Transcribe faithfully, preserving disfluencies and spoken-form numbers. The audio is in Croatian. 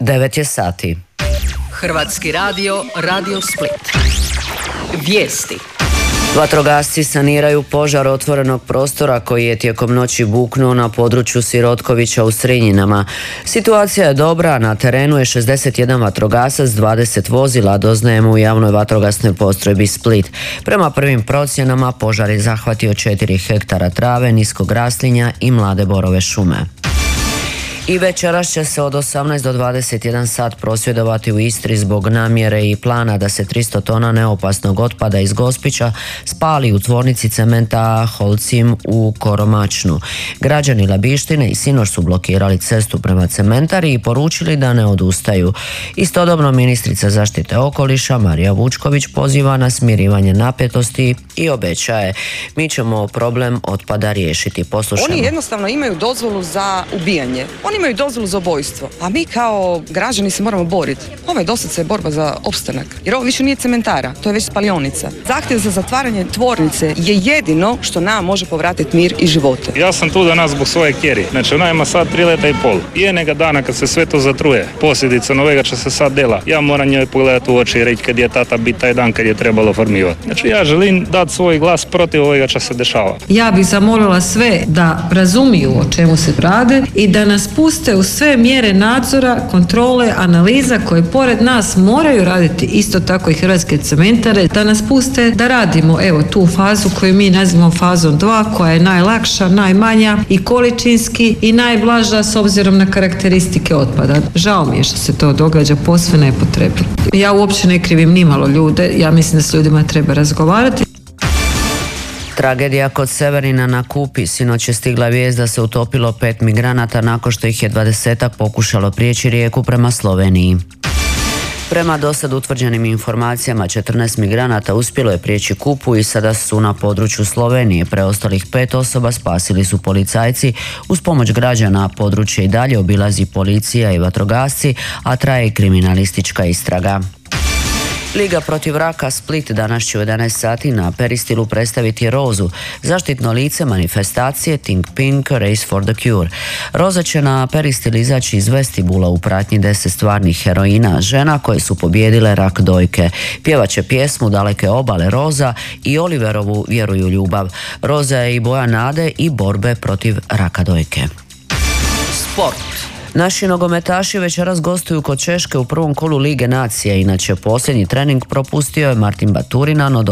devet je sati. Hrvatski radio, Radio Split. Vijesti. Vatrogasci saniraju požar otvorenog prostora koji je tijekom noći buknuo na području Sirotkovića u Srinjinama. Situacija je dobra, na terenu je šezdeset jedan vatrogasac, dvadeset vozila, doznajemo u javnoj vatrogasnoj postrojbi Split. Prema prvim procjenama požar je zahvatio četiri hektara trave, niskog raslinja i mlade borove šume. I večeras će se od osamnaest do dvadeset jedan sat prosvjedovati u Istri zbog namjere i plana da se tristo tona neopasnog otpada iz Gospića spali u tvornici cementa Holcim u Koromačnu. Građani Labištine i sinoć su blokirali cestu prema cementari i poručili da ne odustaju. Istodobno ministrica zaštite okoliša Marija Vučković poziva na smirivanje napetosti i obećaje: mi ćemo problem otpada riješiti. Poslušajmo. Oni jednostavno imaju dozvolu za ubijanje. Oni imaju dozvolu za ubojstvo, a mi kao građani se moramo boriti. Ovo je doslovce borba za opstanak, jer ovo više nije cementara, to je već spalionica. Zahtjev za zatvaranje tvornice je jedino što nam može povratiti mir i živote. Ja sam tu danas zbog svoje kjeri, znači ona ima sad tri leta i pol. Jednega dana kad se sve to zatruje, posljedica novega će se sad dela. Ja moram njoj pogledati u oči i reći kad je tata bit taj dan kad je trebalo formivati. Znači ja želim dati svoj glas protiv ovega što se dešava. Ja bih zamolila sve da razumiju o čemu se radi i da nas puste u sve mjere nadzora, kontrole, analiza koje pored nas moraju raditi isto tako i hrvatske cementare, da nas puste da radimo evo tu fazu koju mi nazivamo fazom dva, koja je najlakša, najmanja i količinski i najblaža s obzirom na karakteristike otpada. Žao mi je što se to događa posve nepotrebno. Ja uopće ne krivim nimalo ljude, ja mislim da s ljudima treba razgovarati. Tragedija kod Severina na Kupi. Sinoć je stigla vijest da se utopilo pet migranata nakon što ih je dvadesetak pokušalo prijeći rijeku prema Sloveniji. Prema dosad utvrđenim informacijama, četrnaest migranata uspjelo je prijeći Kupu i sada su na području Slovenije. Preostalih pet osoba spasili su policajci. Uz pomoć građana područje i dalje obilazi policija i vatrogasci, a traje i kriminalistička istraga. Liga protiv raka Split danas će u jedanaest sati na Peristilu predstaviti Rozu, zaštitno lice manifestacije Think Pink Race for the Cure. Roza će na Peristil izaći iz vestibula u pratnji deset stvarnih heroina, žena koje su pobijedile rak dojke. Pjevaće pjesmu Daleke obale Roza i Oliverovu Vjeruju ljubav. Roza je i boja nade i borbe protiv raka dojke. Sport. Naši nogometaši večeras gostuju kod Češke u prvom kolu Lige nacija. Inače, posljednji trening propustio je Martin Baturina, no